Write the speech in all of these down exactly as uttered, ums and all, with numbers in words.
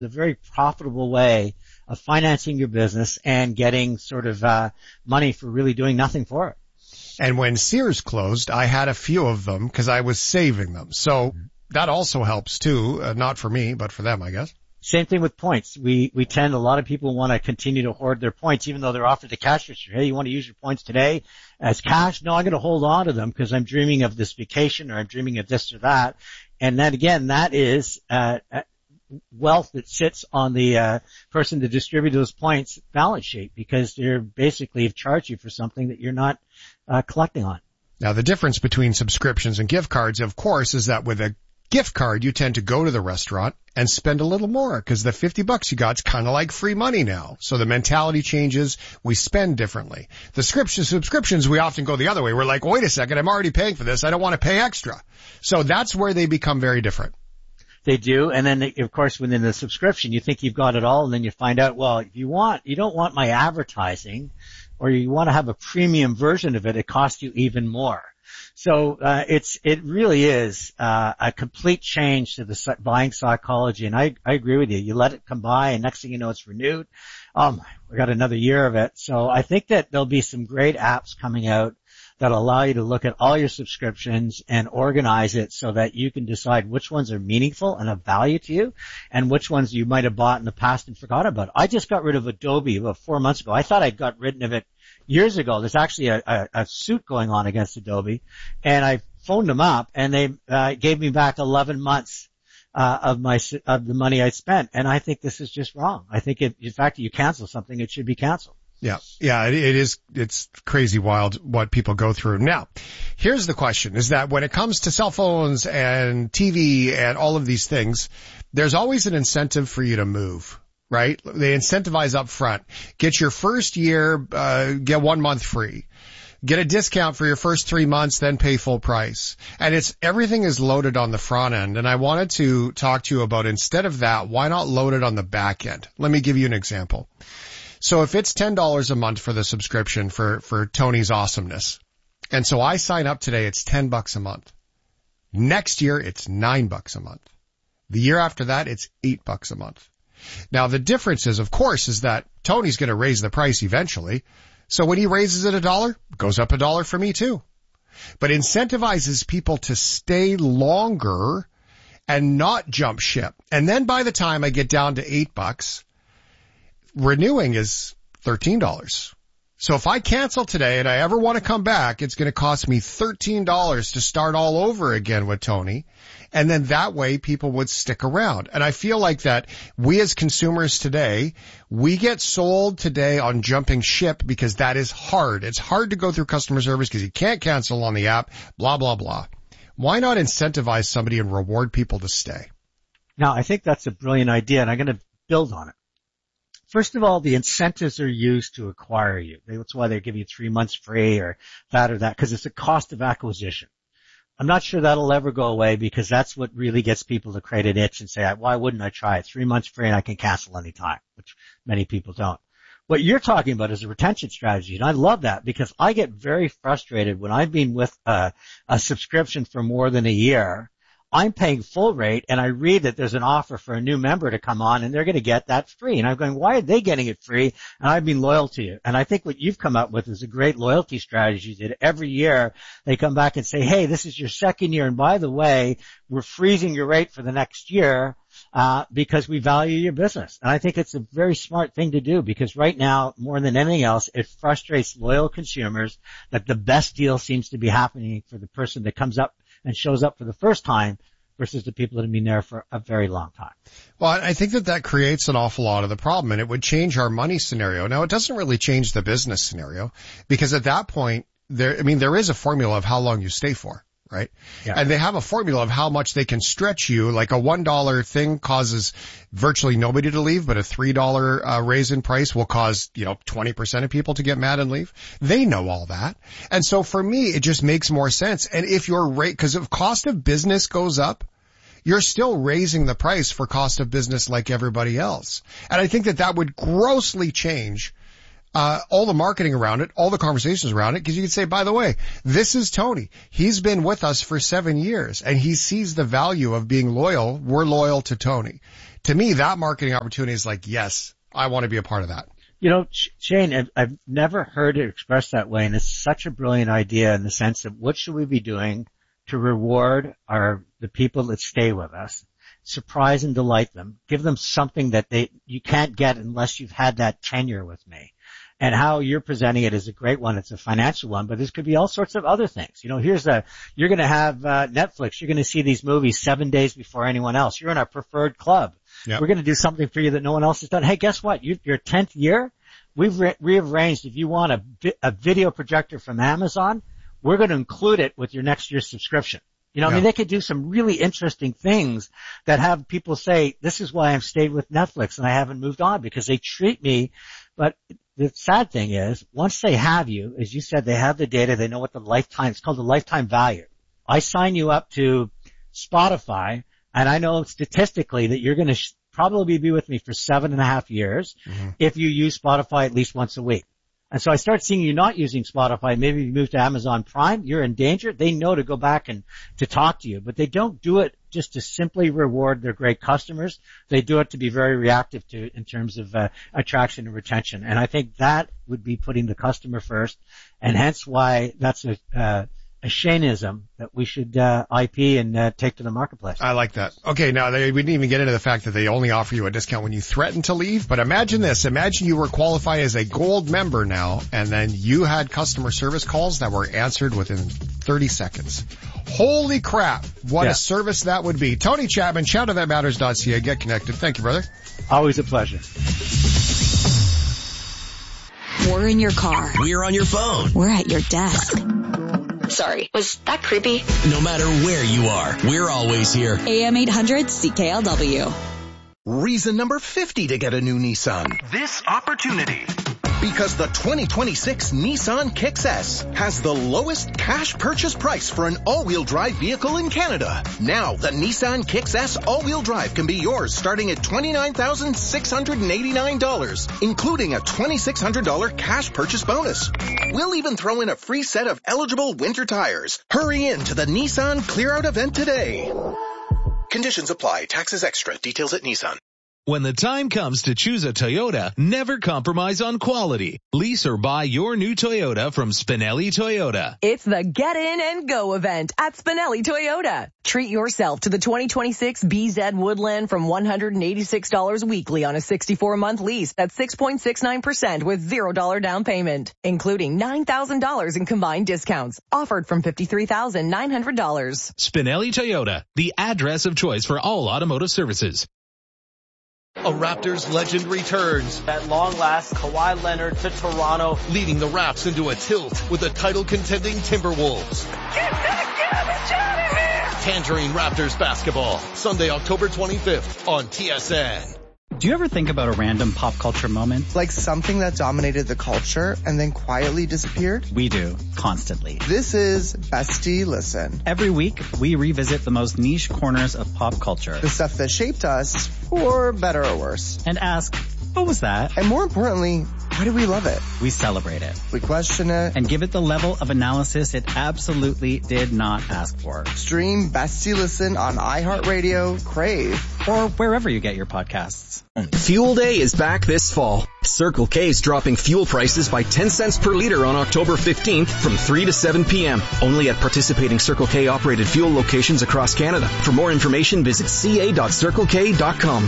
a very profitable way of financing your business and getting sort of uh money for really doing nothing for it. And when Sears closed, I had a few of them because I was saving them. So that also helps too, uh, not for me, but for them, I guess. Same thing with points. We we tend, a lot of people want to continue to hoard their points, even though they're offered the cash register. Hey, you want to use your points today as cash? No, I'm going to hold on to them because I'm dreaming of this vacation or I'm dreaming of this or that. And then again, that is uh wealth that sits on the uh person to distribute those points balance sheet, because they're basically have charged you for something that you're not uh collecting on. Now, the difference between subscriptions and gift cards, of course, is that with a gift card, you tend to go to the restaurant and spend a little more because the fifty bucks you got's kind of like free money now. So the mentality changes. We spend differently. The subscription, subscriptions, we often go the other way. We're like, wait a second, I'm already paying for this. I don't want to pay extra. So that's where they become very different. They do. And then, of course, within the subscription, you think you've got it all, and then you find out, well, if you want, you don't want my advertising, or you want to have a premium version of it, it costs you even more. So, uh, it's, it really is, uh, a complete change to the buying psychology. And I, I agree with you. You let it come by and next thing you know, it's renewed. Um, we got another year of it. So I think that there'll be some great apps coming out that allow you to look at all your subscriptions and organize it so that you can decide which ones are meaningful and of value to you and which ones you might have bought in the past and forgot about. I just got rid of Adobe about four months ago. I thought I'd got rid of it years ago. There's actually a, a, a suit going on against Adobe, and I phoned them up and they uh, gave me back eleven months uh, of my of the money I spent. And I think this is just wrong. I think it, in fact, you cancel something, it should be canceled. Yeah. Yeah, it, it is, it's crazy wild what people go through. Now, here's the question, is that when it comes to cell phones and T V and all of these things, there's always an incentive for you to move, right? They incentivize up front. Get your first year, uh, get one month free. Get a discount for your first three months, then pay full price. And it's, everything is loaded on the front end. And I wanted to talk to you about, instead of that, why not load it on the back end? Let me give you an example. So if it's ten dollars a month for the subscription for, for Tony's Awesomeness, and so I sign up today, it's ten bucks a month. Next year, it's nine bucks a month. The year after that, it's eight bucks a month. Now, the difference is, of course, is that Tony's going to raise the price eventually. So when he raises it a dollar, it goes up a dollar for me too. But incentivizes people to stay longer and not jump ship. And then by the time I get down to eight bucks, renewing is thirteen dollars. So if I cancel today and I ever want to come back, it's going to cost me thirteen dollars to start all over again with Tony. And then that way people would stick around. And I feel like that we as consumers today, we get sold today on jumping ship because that is hard. It's hard to go through customer service because you can't cancel on the app, blah, blah, blah. Why not incentivize somebody and reward people to stay? Now, I think that's a brilliant idea, and I'm going to build on it. First of all, the incentives are used to acquire you. That's why they give you three months free or that or that, because it's a cost of acquisition. I'm not sure that'll ever go away because that's what really gets people to create an itch and say, why wouldn't I try it? Three months free and I can cancel anytime, which many people don't. What you're talking about is a retention strategy, and I love that because I get very frustrated when I've been with a, a subscription for more than a year. I'm paying full rate, and I read that there's an offer for a new member to come on, and they're going to get that free. And I'm going, why are they getting it free? And I've been loyal to you. And I think what you've come up with is a great loyalty strategy that every year they come back and say, hey, this is your second year, and by the way, we're freezing your rate for the next year uh because we value your business. And I think it's a very smart thing to do because right now, more than anything else, it frustrates loyal consumers that the best deal seems to be happening for the person that comes up and shows up for the first time versus the people that have been there for a very long time. Well, I think that that creates an awful lot of the problem, and it would change our money scenario. Now, it doesn't really change the business scenario because at that point, there, I mean, there is a formula of how long you stay for, right? Yeah. And they have a formula of how much they can stretch you. Like a one dollar thing causes virtually nobody to leave, but a three dollar uh, raise in price will cause, you know, twenty percent of people to get mad and leave. They know all that. And so for me, it just makes more sense. And if your rate, because if cost of business goes up, you're still raising the price for cost of business like everybody else. And I think that that would grossly change Uh, all the marketing around it, all the conversations around it, because you could say, by the way, this is Tony. He's been with us for seven years, and he sees the value of being loyal. We're loyal to Tony. To me, that marketing opportunity is like, yes, I want to be a part of that. You know, Shane, I've, I've never heard it expressed that way, and it's such a brilliant idea in the sense of what should we be doing to reward our the people that stay with us, surprise and delight them, give them something that they you can't get unless you've had that tenure with me. And how you're presenting it is a great one. It's a financial one, but this could be all sorts of other things. You know, here's a, you're going to have uh, Netflix. You're going to see these movies seven days before anyone else. You're in our preferred club. Yep. We're going to do something for you that no one else has done. Hey, guess what? You, your tenth year, we've re- rearranged. If you want a, vi- a video projector from Amazon, we're going to include it with your next year's subscription. You know, yeah. I mean, they could do some really interesting things that have people say, this is why I've stayed with Netflix and I haven't moved on, because they treat me. But the sad thing is, once they have you, as you said, they have the data, they know what the lifetime, it's called the lifetime value. I sign you up to Spotify, and I know statistically that you're going to sh- probably be with me for seven and a half years mm-hmm. if you use Spotify at least once a week. And so I start seeing you not using Spotify. Maybe you move to Amazon Prime. You're in danger. They know to go back and to talk to you, but they don't do it just to simply reward their great customers. They do it to be very reactive to in terms of uh, attraction and retention. And I think that would be putting the customer first, and hence why that's a uh, a Shaneism that we should uh, I P and uh, take to the marketplace. I like that. Okay, now they, we didn't even get into the fact that they only offer you a discount when you threaten to leave, but imagine this. Imagine you were qualified as a gold member now, and then you had customer service calls that were answered within thirty seconds. Holy crap, what yeah. a service that would be. Tony Chapman, shout out that matters dot c a. Get connected. Thank you, brother. Always a pleasure. We're in your car. We're on your phone. We're at your desk. Sorry, was that creepy? No matter where you are, we're always here. A M eight hundred C K L W. Reason number fifty to get a new Nissan. This opportunity. Because the twenty twenty-six Nissan Kicks S has the lowest cash purchase price for an all-wheel drive vehicle in Canada. Now, the Nissan Kicks S all-wheel drive can be yours starting at twenty-nine thousand six hundred eighty-nine dollars, including a twenty-six hundred dollars cash purchase bonus. We'll even throw in a free set of eligible winter tires. Hurry in to the Nissan Clear Out event today. Conditions apply. Taxes extra. Details at Nissan. When the time comes to choose a Toyota, never compromise on quality. Lease or buy your new Toyota from Spinelli Toyota. It's the Get In and Go event at Spinelli Toyota. Treat yourself to the twenty twenty-six B Z Woodland from one hundred eighty-six dollars weekly on a sixty-four month lease at six point six nine percent with zero dollars down payment, including nine thousand dollars in combined discounts. Offered from fifty-three thousand nine hundred dollars. Spinelli Toyota, the address of choice for all automotive services. A Raptors legend returns. At long last, Kawhi Leonard to Toronto, leading the Raps into a tilt with the title-contending Timberwolves. Get that garbage out of here! Tangerine Raptors basketball, Sunday, October twenty-fifth on T S N. Do you ever think about a random pop culture moment? Like something that dominated the culture and then quietly disappeared? We do, constantly. This is Bestie Listen. Every week, we revisit the most niche corners of pop culture. The stuff that shaped us, for better or worse. And ask, what was that? And more importantly, why do we love it? We celebrate it. We question it. And give it the level of analysis it absolutely did not ask for. Stream Bestie Listen on iHeartRadio, Crave, or wherever you get your podcasts. Fuel Day is back this fall. Circle K is dropping fuel prices by ten cents per liter on October fifteenth from three to seven p.m. Only at participating Circle K operated fuel locations across Canada. For more information, visit c a dot circle k dot com.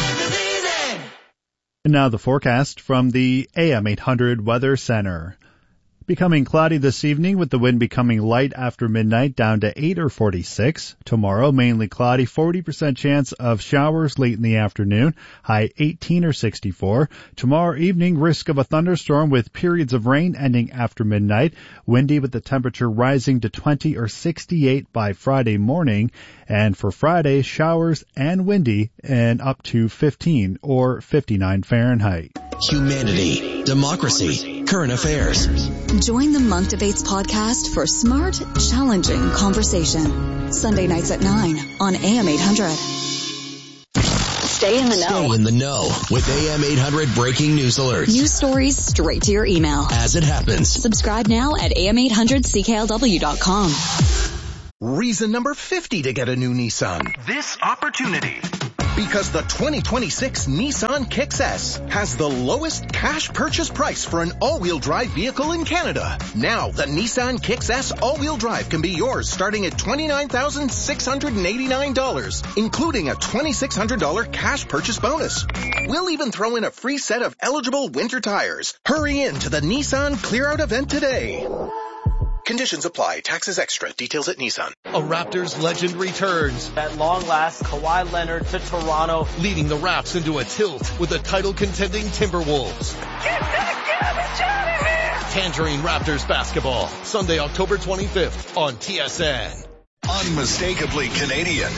And now the forecast from the A M eight hundred Weather Center. Becoming cloudy this evening with the wind becoming light after midnight down to eight or forty-six. Tomorrow, mainly cloudy, forty percent chance of showers late in the afternoon, high eighteen or sixty-four. Tomorrow evening, risk of a thunderstorm with periods of rain ending after midnight. Windy with the temperature rising to twenty or sixty-eight by Friday morning. And for Friday, showers and windy and up to fifteen or fifty-nine Fahrenheit. Humanity, democracy, current affairs. Join the Monk Debates podcast for smart, challenging conversation. Sunday nights at nine on A M eight hundred. Stay in the know. Stay in the know with A M eight hundred breaking news alerts. News stories straight to your email. As it happens. Subscribe now at A M eight hundred C K L W dot com. Reason number fifty to get a new Nissan. This opportunity. Because the twenty twenty-six Nissan Kicks S has the lowest cash purchase price for an all-wheel drive vehicle in Canada. Now, the Nissan Kicks S all-wheel drive can be yours starting at twenty-nine thousand six hundred eighty-nine dollars, including a twenty-six hundred dollars cash purchase bonus. We'll even throw in a free set of eligible winter tires. Hurry in to the Nissan Clear Out event today. Conditions apply. Taxes extra. Details at Nissan. A Raptors legend returns. At long last, Kawhi Leonard to Toronto, leading the Raps into a tilt with the title-contending Timberwolves. Get that garbage out of here! Tangerine Raptors basketball, Sunday, October twenty-fifth on T S N. Unmistakably Canadian.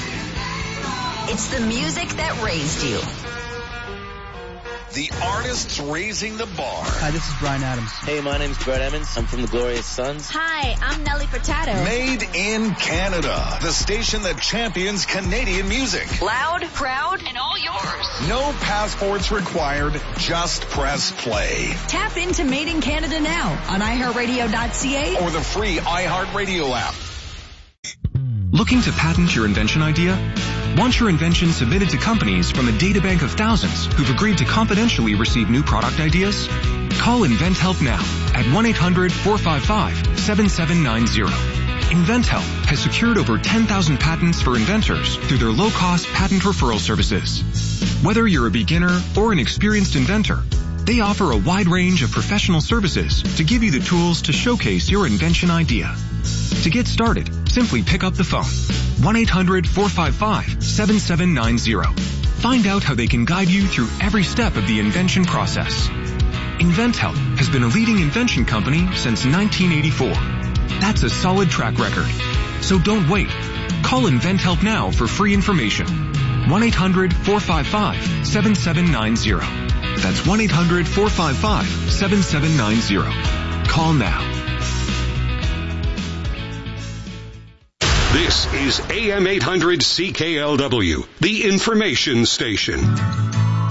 It's the music that raised you. The artists raising the bar. Hi, this is Bryan Adams. Hey, my name's Brett Emmons. I'm from the Glorious Sons. Hi, I'm Nelly Furtado. Made in Canada. The station that champions Canadian music. Loud, proud, and all yours. No passports required. Just press play. Tap into Made in Canada now on i heart radio dot c a or the free iHeartRadio app. Looking to patent your invention idea? Want your invention submitted to companies from a databank of thousands who've agreed to confidentially receive new product ideas? Call InventHelp now at one eight hundred four five five seven seven nine zero. InventHelp has secured over ten thousand patents for inventors through their low-cost patent referral services. Whether you're a beginner or an experienced inventor, they offer a wide range of professional services to give you the tools to showcase your invention idea. To get started, simply pick up the phone. one eight hundred four five five seven seven nine zero. Find out how they can guide you through every step of the invention process. InventHelp has been a leading invention company since nineteen eighty-four. That's a solid track record. So don't wait. Call InventHelp now for free information. one eight hundred four five five seven seven nine zero. That's one eight hundred four five five seven seven nine zero. Call now. This is A M eight hundred C K L W, the information station.